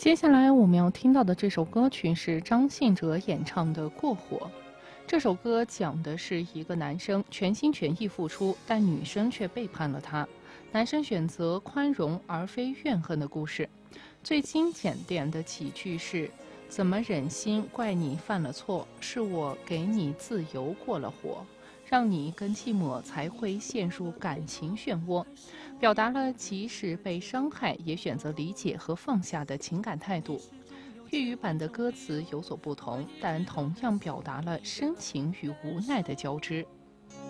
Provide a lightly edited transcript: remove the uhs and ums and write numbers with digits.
接下来我们要听到的这首歌曲是张信哲演唱的《过火》。这首歌讲的是一个男生全心全意付出，但女生却背叛了他，男生选择宽容而非怨恨的故事。最经典的几句是：怎么忍心怪你犯了错，是我给你自由过了火，让你跟寂寞才会陷入感情漩涡，表达了即使被伤害也选择理解和放下的情感态度。粤语版的歌词有所不同，但同样表达了深情与无奈的交织。